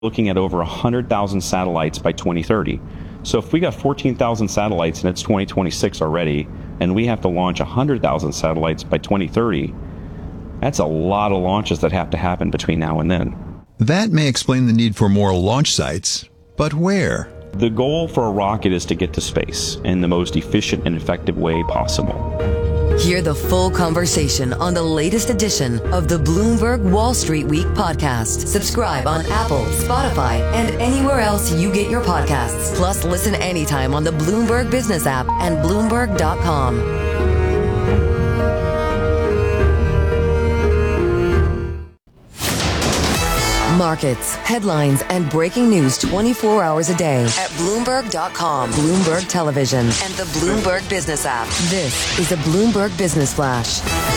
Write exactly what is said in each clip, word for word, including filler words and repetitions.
looking at over one hundred thousand satellites by twenty thirty. So if we got fourteen thousand satellites and it's twenty twenty-six already, and we have to launch one hundred thousand satellites by twenty thirty, that's a lot of launches that have to happen between now and then. That may explain the need for more launch sites, but where? The goal for a rocket is to get to space in the most efficient and effective way possible. Hear the full conversation on the latest edition of the Bloomberg Wall Street Week podcast. Subscribe on Apple, Spotify, and anywhere else you get your podcasts. Plus, listen anytime on the Bloomberg Business app and Bloomberg dot com. Markets, headlines, and breaking news twenty-four hours a day at Bloomberg dot com, Bloomberg Television, and the Bloomberg Business app. This is the Bloomberg Business Flash.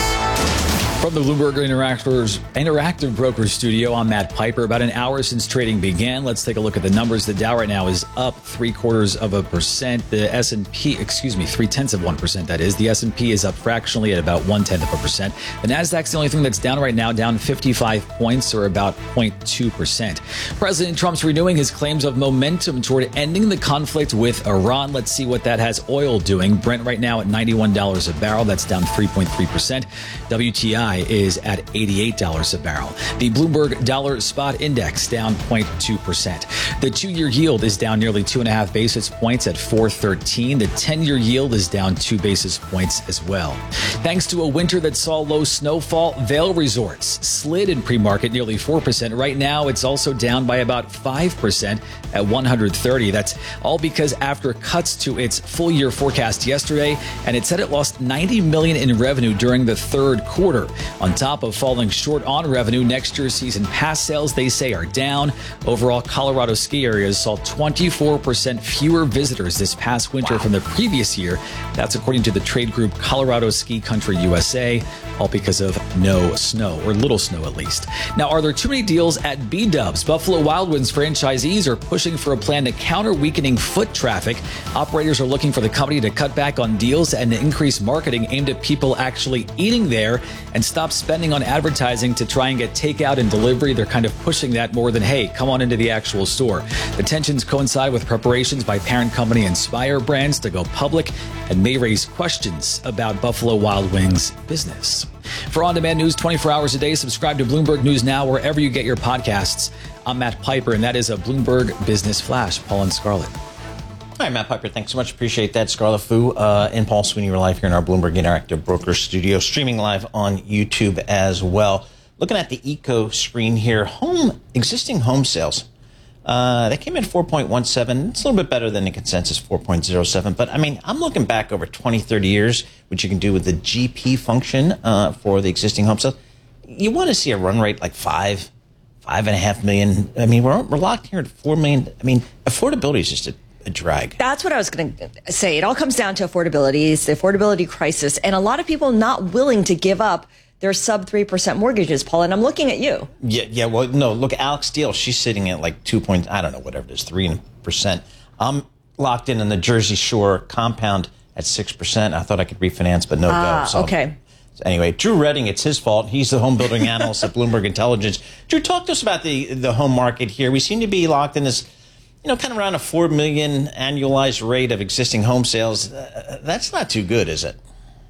From the Bloomberg Interactors, Interactive Brokers Studio, I'm Matt Piper. About an hour since trading began, let's take a look at the numbers. The Dow right now is up three quarters of a percent. The S and P, excuse me, three tenths of one percent. That is. The S and P is up fractionally at about one tenth of a percent. The Nasdaq's the only thing that's down right now, down fifty-five points, or about zero point two percent. President Trump's renewing his claims of momentum toward ending the conflict with Iran. Let's see what that has oil doing. Brent right now at ninety-one dollars a barrel. That's down three point three percent. W T I is at eighty-eight dollars a barrel. The Bloomberg Dollar Spot Index down zero point two percent. The two-year yield is down nearly two and a half basis points at four thirteen. The ten-year yield is down two basis points as well. Thanks to a winter that saw low snowfall, Vail Resorts slid in pre-market nearly four percent. Right now, it's also down by about five percent at one hundred thirty. That's all because after cuts to its full-year forecast yesterday, and it said it lost ninety million dollars in revenue during the third quarter. On top of falling short on revenue, next year's season pass sales, they say, are down. Overall, Colorado ski areas saw twenty-four percent fewer visitors this past winter wow. from the previous year. That's according to the trade group Colorado Ski Country U S A, all because of no snow, or little snow at least. Now, are there too many deals at B-Dubs? Buffalo Wild Wings franchisees are pushing for a plan to counter weakening foot traffic. Operators are looking for the company to cut back on deals and increase marketing aimed at people actually eating there and stop spending on advertising to try and get takeout and delivery. They're kind of pushing that more than, hey, come on into the actual store. The tensions coincide with preparations by parent company Inspire Brands to go public and may raise questions about Buffalo Wild Wings business. For on-demand news twenty-four hours a day, subscribe to Bloomberg News Now wherever you get your podcasts. I'm Matt Piper, and that is a Bloomberg Business Flash. Paul and Scarlett. Hi, Matt Piper. Thanks so much. Appreciate that. Scarlett Fu uh, and Paul Sweeney are live here in our Bloomberg Interactive Brokers Studio, streaming live on YouTube as well. Looking at the Eco screen here, home existing home sales. Uh, they came in four point one seven. It's a little bit better than the consensus four point oh seven. But, I mean, I'm looking back over twenty, thirty years, which you can do with the G P function uh, for the existing home sales. You want to see a run rate like five, five and a half million. I mean, we're, we're locked here at four million. I mean, affordability is just a a drag. That's what I was going to say. It all comes down to affordability. It's the affordability crisis, and a lot of people not willing to give up their sub three percent mortgages, Paul, and I'm looking at you. Yeah, yeah. Well, no, look, Alex Steele, she's sitting at like two point, I don't know, whatever it is, three percent. I'm locked in on the Jersey Shore compound at six percent. I thought I could refinance, but no ah, go. So okay. Anyway, Drew Redding, it's his fault. He's the home building analyst at Bloomberg Intelligence. Drew, talk to us about the, the home market here. We seem to be locked in this, you know, kind of around a four million annualized rate of existing home sales. Uh, that's not too good, is it?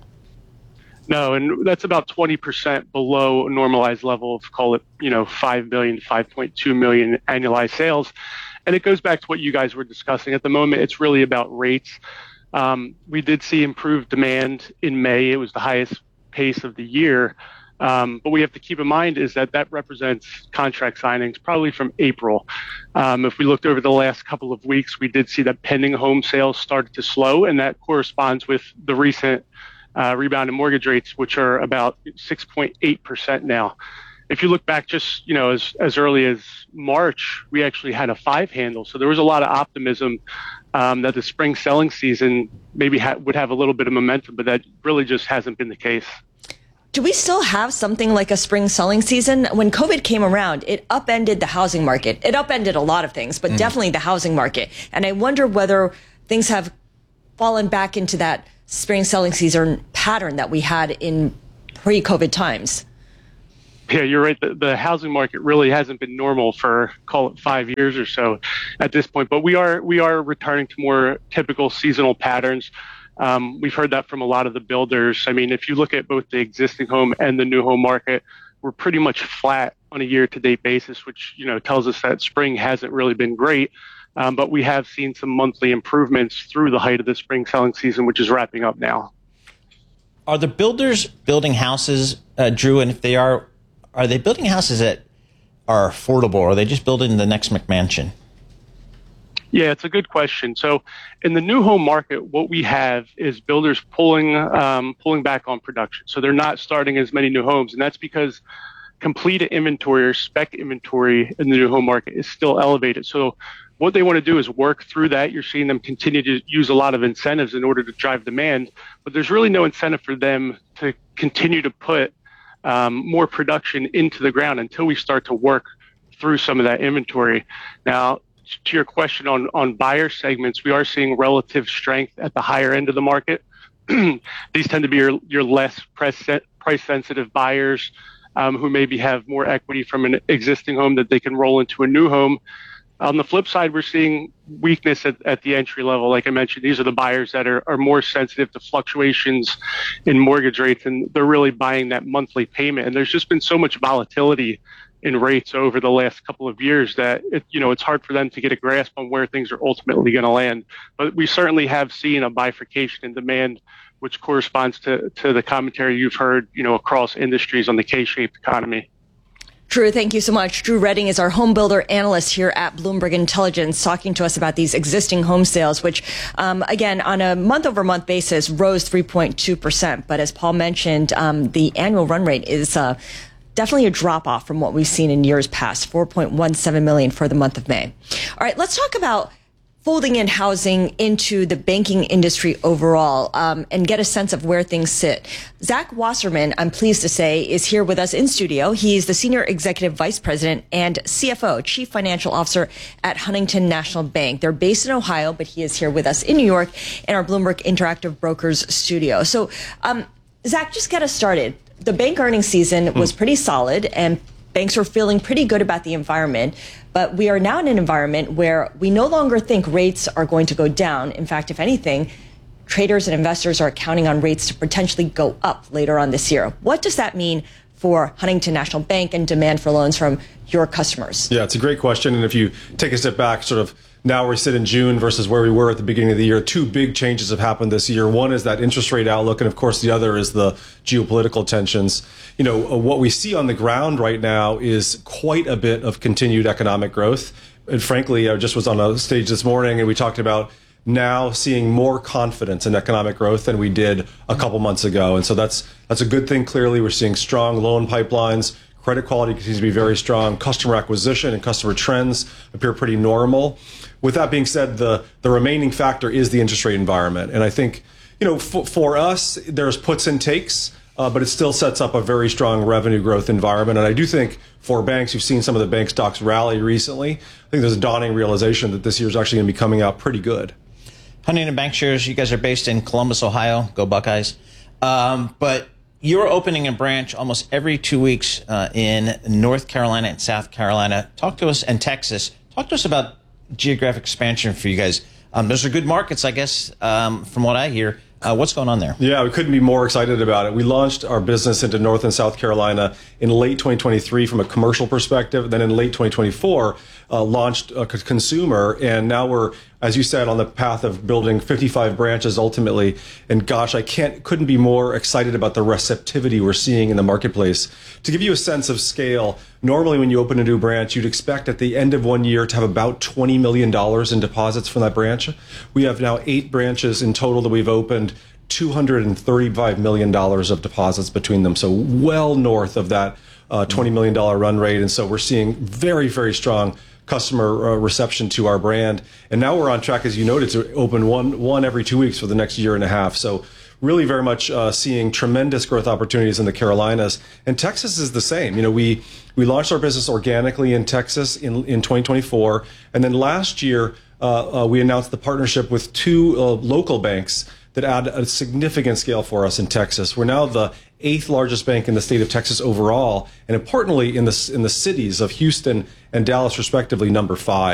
No, and that's about twenty percent below a normalized level of, call it, you know, five million, five point two million annualized sales. And it goes back to what you guys were discussing. At the moment, it's really about rates. Um, we did see improved demand in May. It was the highest pace of the year. Um, but we have to keep in mind is that that represents contract signings probably from April. Um, if we looked over the last couple of weeks, we did see that pending home sales started to slow, and that corresponds with the recent uh, rebound in mortgage rates, which are about six point eight percent now. If you look back just, you know, as, as early as March, we actually had a five handle. So there was a lot of optimism um, that the spring selling season maybe ha- would have a little bit of momentum, but that really just hasn't been the case. Do we still have something like a spring selling season? When COVID came around, it upended the housing market. It upended a lot of things, but mm. definitely the housing market. And I wonder whether things have fallen back into that spring selling season pattern that we had in pre-COVID times. Yeah, you're right. The, the housing market really hasn't been normal for, call it, five years or so at this point. But we are we are returning to more typical seasonal patterns. Um, we've heard that from a lot of the builders. I mean, if you look at both the existing home and the new home market, we're pretty much flat on a year-to-date basis, which, you know, tells us that spring hasn't really been great. Um, but we have seen some monthly improvements through the height of the spring selling season, which is wrapping up now. Are the builders building houses, uh, Drew? And if they are, are they building houses that are affordable, or are they just building the next McMansion? Yeah, it's a good question. So in the new home market, what we have is builders pulling um, pulling back on production. So they're not starting as many new homes. And that's because completed inventory or spec inventory in the new home market is still elevated. So what they want to do is work through that. You're seeing them continue to use a lot of incentives in order to drive demand. But there's really no incentive for them to continue to put um, more production into the ground until we start to work through some of that inventory. Now, to your question on, on buyer segments, we are seeing relative strength at the higher end of the market. These tend to be your, your less price-sensitive buyers um, who maybe have more equity from an existing home that they can roll into a new home. On the flip side, we're seeing weakness at, at the entry level. Like I mentioned, these are the buyers that are, are more sensitive to fluctuations in mortgage rates, and they're really buying that monthly payment. And there's just been so much volatility in rates over the last couple of years that it, you know, it's hard for them to get a grasp on where things are ultimately going to land. But we certainly have seen a bifurcation in demand, which corresponds to, to the commentary you've heard, you know, across industries on the K-shaped economy. Drew, thank you so much. Drew Redding is our home builder analyst here at Bloomberg Intelligence, talking to us about these existing home sales, which, um, again, on a month-over-month basis, rose three point two percent. But as Paul mentioned, um, the annual run rate is uh, definitely a drop-off from what we've seen in years past, four point one seven million for the month of May. All right, let's talk about folding in housing into the banking industry overall, um, and get a sense of where things sit. Zach Wasserman, I'm pleased to say, is here with us in studio. He's the Senior Executive Vice President and C F O, Chief Financial Officer at Huntington National Bank. They're based in Ohio, but he is here with us in New York in our Bloomberg Interactive Brokers studio. So, um, Zach, just get us started. The bank earnings season was pretty solid, and banks are feeling pretty good about the environment, but we are now in an environment where we no longer think rates are going to go down. In fact, if anything, traders and investors are counting on rates to potentially go up later on this year. What does that mean for Huntington National Bank and demand for loans from your customers? Yeah, it's a great question. And if you take a step back, sort of now we sit in June versus where we were at the beginning of the year, two big changes have happened this year. One is that interest rate outlook, and of course the other is the geopolitical tensions. You know, what we see on the ground right now is quite a bit of continued economic growth. And frankly, I just was on a stage this morning and we talked about now seeing more confidence in economic growth than we did a couple months ago. And so that's that's a good thing. Clearly, we're seeing strong loan pipelines. Credit quality continues to be very strong. Customer acquisition and customer trends appear pretty normal. With that being said, the, the remaining factor is the interest rate environment. And I think, you know, f- for us, there's puts and takes, uh, but it still sets up a very strong revenue growth environment. And I do think for banks, you've seen some of the bank stocks rally recently. I think there's a dawning realization that this year is actually going to be coming out pretty good. Huntington Bancshares, you guys are based in Columbus, Ohio. Go Buckeyes. Um, but you're opening a branch almost every two weeks uh, in North Carolina and South Carolina. Talk to us, and Texas. Talk to us about geographic expansion for you guys. Um, those are good markets, I guess, um, from what I hear. Uh, what's going on there? Yeah, we couldn't be more excited about it. We launched our business into North and South Carolina in late twenty twenty-three from a commercial perspective. Then in late twenty twenty-four, uh, launched a consumer. And now we're, as you said, on the path of building fifty-five branches ultimately. And gosh, I can't, couldn't be more excited about the receptivity we're seeing in the marketplace. To give you a sense of scale, normally when you open a new branch, you'd expect at the end of one year to have about twenty million dollars in deposits from that branch. We have now eight branches in total that we've opened, two hundred thirty-five million dollars of deposits between them. So well north of that uh, twenty million dollars run rate. And so we're seeing very, very strong customer uh, reception to our brand. And now we're on track, as you noted, to open one one every two weeks for the next year and a half. So really very much uh, seeing tremendous growth opportunities in the Carolinas. And Texas is the same. You know, we we launched our business organically in Texas in, in twenty twenty-four. And then last year, uh, uh, we announced the partnership with two uh, local banks that add a significant scale for us in Texas. We're now the eighth largest bank in the state of Texas overall, and importantly, in the in the cities of Houston and Dallas, respectively, number five.